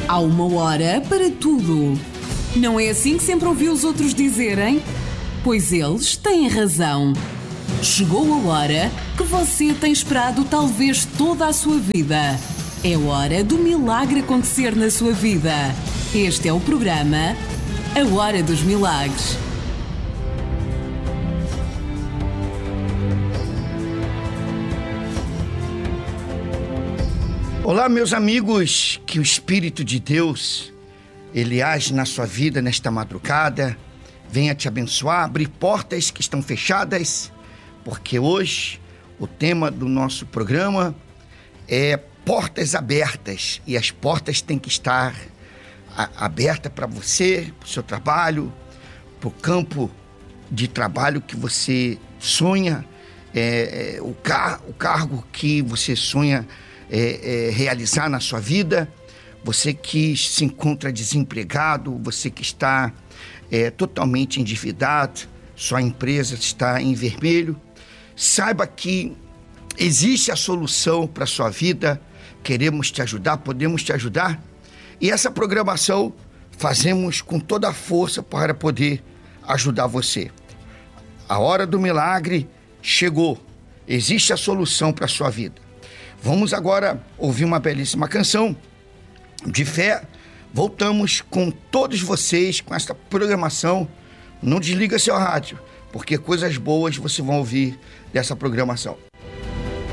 Há uma hora para tudo. Não é assim que sempre ouvi os outros dizerem? Pois eles têm razão. Chegou a hora que você tem esperado talvez toda a sua vida. É hora do milagre acontecer na sua vida. Este é o programa A Hora dos Milagres. Olá, meus amigos, que o Espírito de Deus, Ele age na sua vida nesta madrugada, venha te abençoar, abrir portas que estão fechadas, porque hoje o tema do nosso programa é portas abertas, e as portas têm que estar abertas para você, para o seu trabalho, para o campo de trabalho que você sonha, o cargo que você sonha realizar na sua vida, você que se encontra desempregado, você que está totalmente endividado, sua empresa está em vermelho, saiba que existe a solução para a sua vida, queremos te ajudar, podemos te ajudar, e essa programação fazemos com toda a força para poder ajudar você. A hora do milagre chegou, existe a solução para a sua vida. Vamos agora ouvir uma belíssima canção de fé. Voltamos com todos vocês, com esta programação. Não desliga seu rádio, porque coisas boas vocês vão ouvir dessa programação.